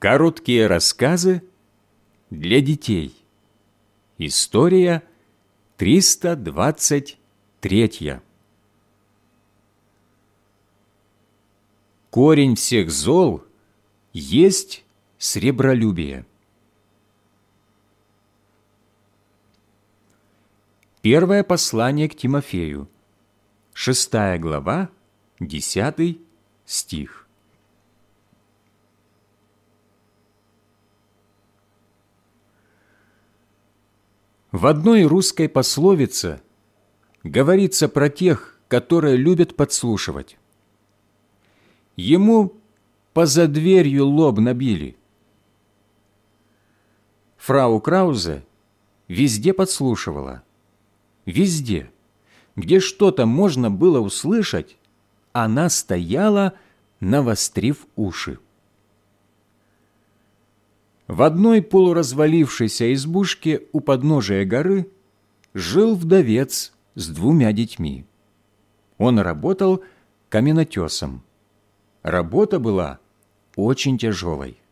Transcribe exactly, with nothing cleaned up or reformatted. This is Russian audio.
Короткие рассказы для детей. История триста двадцать третья. Корень всех зол есть сребролюбие. Первое послание к Тимофею, шестая глава, десятый стих. В одной русской пословице говорится про тех, которые любят подслушивать. Ему поза дверью лоб набили. Фрау Краузе везде подслушивала. Везде, где что-то можно было услышать, она стояла, навострив уши. В одной полуразвалившейся избушке у подножия горы жил вдовец с двумя детьми. Он работал каменотесом. Работа была очень тяжелой.